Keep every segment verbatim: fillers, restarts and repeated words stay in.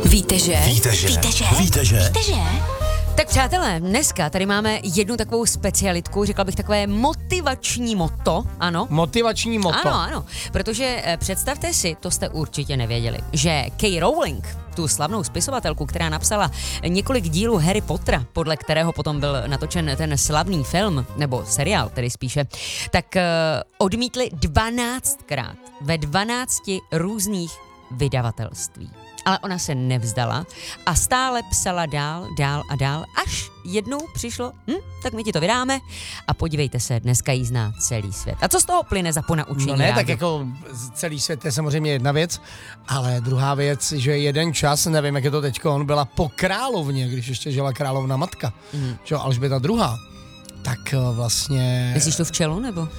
Víte, že? Víte, že? Víte, že? Víte, že? Víte, že? Tak přátelé, dneska tady máme jednu takovou specialitku, řekla bych takové motivační motto, ano. Motivační motto. Ano, ano, protože eh, představte si, to jste určitě nevěděli, že K. Rowling, tu slavnou spisovatelku, která napsala několik dílů Harry Pottera, podle kterého potom byl natočen ten slavný film, nebo seriál tedy spíše, tak eh, odmítli dvanáctkrát ve dvanácti různých vydavatelství. Ale ona se nevzdala a stále psala dál, dál a dál, až jednou přišlo, hm, tak my ti to vydáme a podívejte se, dneska jí zná celý svět. A co z toho plyne za ponaučení? No ne, rádi? tak jako celý svět je samozřejmě jedna věc, ale druhá věc, že jeden čas, nevím, jak je to teďko, on byla po královně, když ještě žila královna matka, mm. že jo, Alžběta druhá, tak vlastně... Myslíš tu včelu, nebo?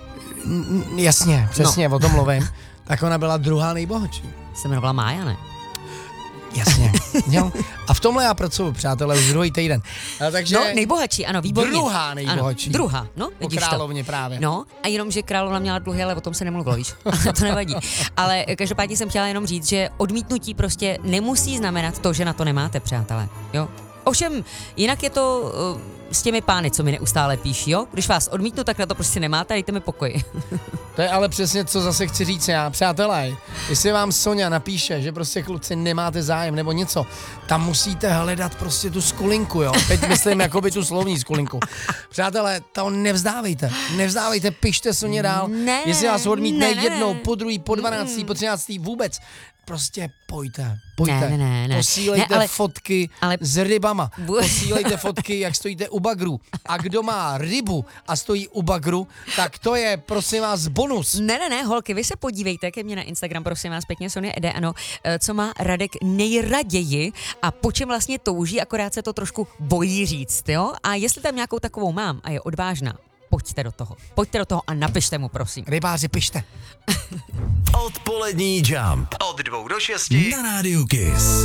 N- jasně, přesně, no. O tom mluvím. Tak ona byla druhá nejbohatší. Se jmenovala Mája, ne? Jasně, jo. A v tomhle já pracuji, přátelé, už druhý týden. A takže No, nejbohatší, ano, výborně. Druhá nejbohatší. Ano, druhá, no, po vidíš královně to. právě. No, a jenom, že královna měla dluhy, ale o tom se nemluvilo, víš, to nevadí. Ale každopádně jsem chtěla jenom říct, že odmítnutí prostě nemusí znamenat to, že na to nemáte, přátelé, jo. Ovšem, jinak je to uh, s těmi pány, co mi neustále píší, jo? Když vás odmítnu, tak na to prostě nemáte, dejte mi pokoj. To je ale přesně, co zase chci říct já. Přátelé, jestli vám Sonja napíše, že prostě kluci nemáte zájem nebo něco, tam musíte hledat prostě tu skulinku, jo? Teď myslím jakoby tu slovní skulinku. Přátelé, to nevzdávejte. Nevzdávejte, pište Soně dál. Ne, jestli vás odmítne ne, ne, jednou, ne. po druhý, po dvanáctý, po třináctý, vůbec. Prostě pojďte, pojďte. Ne, ne, ne, ne. Posílejte Ne, ale- fotky ale- s rybama. Bu- Posílejte fotky, jak stojíte u bagru. A kdo má rybu a stojí u bagru, tak to je, prosím vás, bonus. Ne, ne, ne, holky, vy se podívejte ke mně na Instagram, prosím vás pěkně, Sonia Ede, ano, eh, co má Radek nejraději a po čem vlastně touží, akorát se to trošku bojí říct, jo? A jestli tam nějakou takovou mám a je odvážná, pojďte do toho, pojďte do toho a napište mu, prosím. Rybáři, pište. Odpolední Jump. Od dvou do šesti na rádiu Kiss.